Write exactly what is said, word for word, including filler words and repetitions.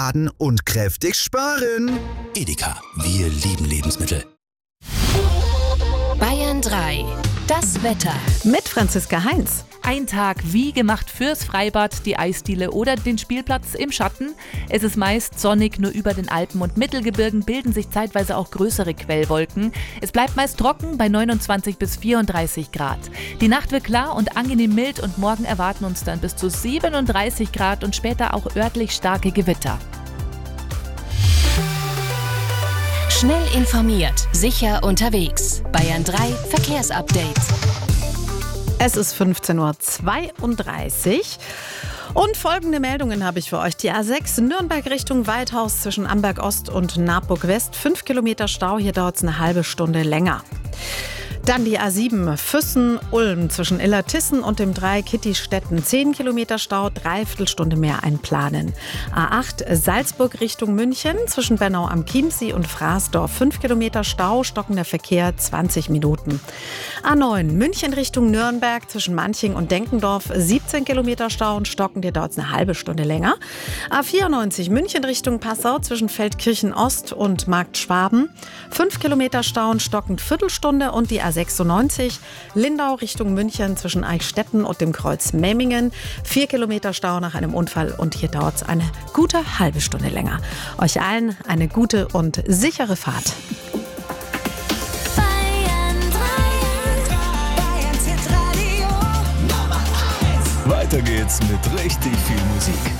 baden und kräftig sparen. Edeka, wir lieben Lebensmittel. Bayern drei. Das Wetter. Mit Franziska Heinz. Ein Tag wie gemacht fürs Freibad, die Eisdiele oder den Spielplatz im Schatten. Es ist meist sonnig, nur über den Alpen und Mittelgebirgen bilden sich zeitweise auch größere Quellwolken. Es bleibt meist trocken bei neunundzwanzig bis vierunddreißig Grad. Die Nacht wird klar und angenehm mild und morgen erwarten uns dann bis zu siebenunddreißig Grad und später auch örtlich starke Gewitter. Schnell informiert, sicher unterwegs. Bayern drei Verkehrsupdate. Es ist fünfzehn Uhr zweiunddreißig und folgende Meldungen habe ich für euch. Die A sechs Nürnberg Richtung Waldhaus zwischen Amberg Ost und Naburg West. fünf Kilometer Stau, hier dauert es eine halbe Stunde länger. Dann die A sieben Füssen-Ulm zwischen Illertissen und dem Dreieck Kittistetten. zehn Kilometer Stau, dreiviertel Stunde mehr einplanen. A acht Salzburg Richtung München zwischen Bernau am Chiemsee und Fraßdorf. fünf Kilometer Stau, stockender Verkehr, zwanzig Minuten. A neun München Richtung Nürnberg zwischen Manching und Denkendorf. siebzehn Kilometer Stau und stockend, hier dauert es eine halbe Stunde länger. A vierundneunzig München Richtung Passau zwischen Feldkirchen Ost und Markt Schwaben. fünf Kilometer Stau und stockend, Viertelstunde. Und die A sechsundneunzig Lindau Richtung München zwischen Eichstätten und dem Kreuz Memmingen. Vier Kilometer Stau nach einem Unfall und hier dauert es eine gute halbe Stunde länger. Euch allen eine gute und sichere Fahrt. Weiter geht's mit richtig viel Musik.